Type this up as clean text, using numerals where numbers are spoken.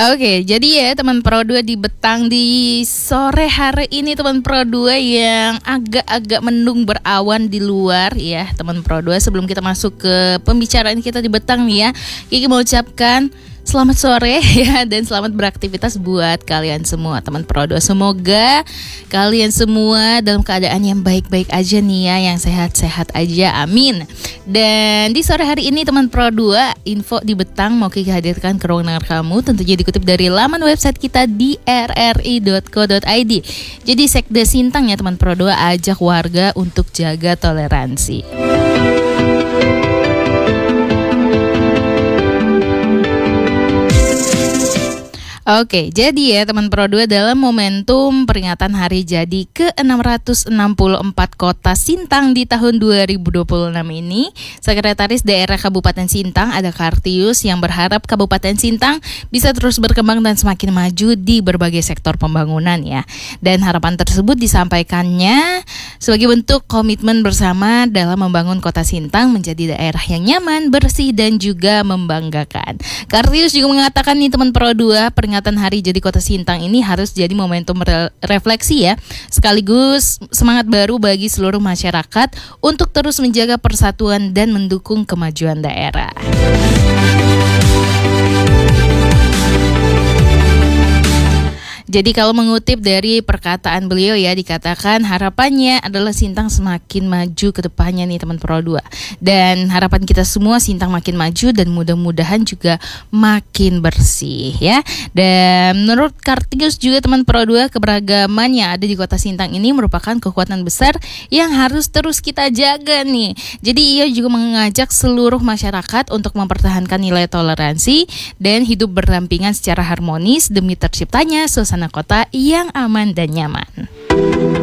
Oke, jadi ya teman Pro 2 di Betang di sore hari ini teman Pro 2 yang agak-agak mendung berawan di luar ya teman Pro 2. Sebelum kita masuk ke pembicaraan kita di Betang nih ya, Kiki mau ucapkan selamat sore ya dan selamat beraktivitas buat kalian semua teman Pro 2. Semoga kalian semua dalam keadaan yang baik-baik aja nih ya, yang sehat-sehat aja, amin. Dan di sore hari ini teman Pro 2, info di Betang mau Kiki hadirkan ke ruang dengar kamu, tentunya dikutip dari laman website kita di rri.co.id. Jadi Sekda Sintang ya teman Pro 2 ajak warga untuk jaga toleransi. Oke, jadi ya teman Pro 2 dalam momentum peringatan hari jadi ke-664 Kota Sintang di tahun 2026 ini, Sekretaris Daerah Kabupaten Sintang Ada Kartius yang berharap Kabupaten Sintang bisa terus berkembang dan semakin maju di berbagai sektor pembangunan ya. Dan harapan tersebut disampaikannya sebagai bentuk komitmen bersama dalam membangun Kota Sintang menjadi daerah yang nyaman, bersih dan juga membanggakan. Kartius juga mengatakan nih teman Pro 2, peringatan hari jadi Kota Sintang ini harus jadi momentum refleksi ya, sekaligus semangat baru bagi seluruh masyarakat untuk terus menjaga persatuan dan mendukung kemajuan daerah. Jadi kalau mengutip dari perkataan beliau ya, dikatakan harapannya adalah Sintang semakin maju ke depannya nih teman Pro 2. Dan harapan kita semua Sintang makin maju dan mudah-mudahan juga makin bersih ya. Dan menurut Kartius juga teman Pro 2, keberagaman yang ada di Kota Sintang ini merupakan kekuatan besar yang harus terus kita jaga nih. Jadi ia juga mengajak seluruh masyarakat untuk mempertahankan nilai toleransi dan hidup berdampingan secara harmonis demi terciptanya suasana kota yang aman dan nyaman.